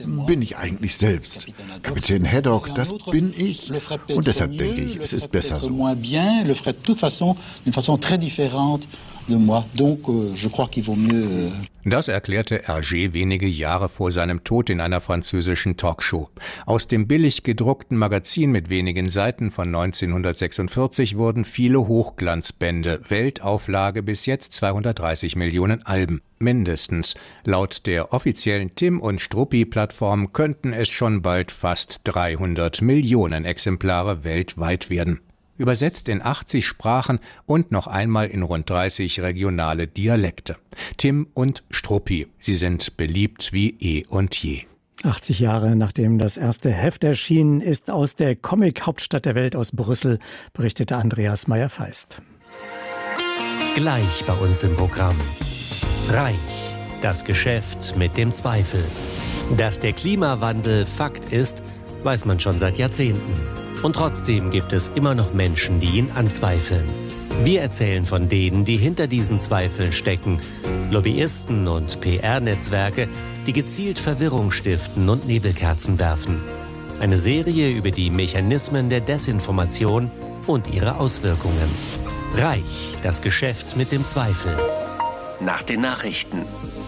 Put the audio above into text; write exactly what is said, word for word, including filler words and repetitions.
bin ich eigentlich selbst. Kapitän Haddock, das bin ich. Und deshalb denke ich, es ist besser so. Das erklärte Hergé wenige Jahre vor seinem Tod in einer französischen Talkshow. Aus dem billig gedruckten Magazin mit wenigen Seiten von neunzehnhundertsechsundvierzig wurden viele Hochglanzbände, Weltauflage bis jetzt zweihundertdreißig Millionen Alben. Mindestens. Laut der offiziellen Tim- und Struppi-Plattform könnten es schon bald fast dreihundert Millionen Exemplare weltweit werden. Übersetzt in achtzig Sprachen und noch einmal in rund dreißig regionale Dialekte. Tim und Struppi, sie sind beliebt wie eh und je. achtzig Jahre nachdem das erste Heft erschienen ist, aus der Comic-Hauptstadt der Welt, aus Brüssel, berichtete Andreas Meyer-Feist. Gleich bei uns im Programm. Reich, das Geschäft mit dem Zweifel. Dass der Klimawandel Fakt ist, weiß man schon seit Jahrzehnten. Und trotzdem gibt es immer noch Menschen, die ihn anzweifeln. Wir erzählen von denen, die hinter diesen Zweifeln stecken. Lobbyisten und P R-Netzwerke, die gezielt Verwirrung stiften und Nebelkerzen werfen. Eine Serie über die Mechanismen der Desinformation und ihre Auswirkungen. Reich, das Geschäft mit dem Zweifel. Nach den Nachrichten.